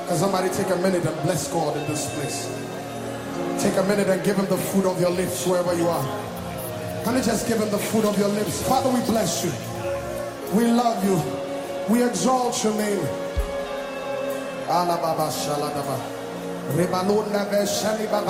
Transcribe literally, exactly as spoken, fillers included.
Can somebody take a minute and bless God in this place? Take a minute and give him the fruit of your lips wherever you are. Can you just give him the fruit of your lips? Father, we bless you. We love you. We exalt your name.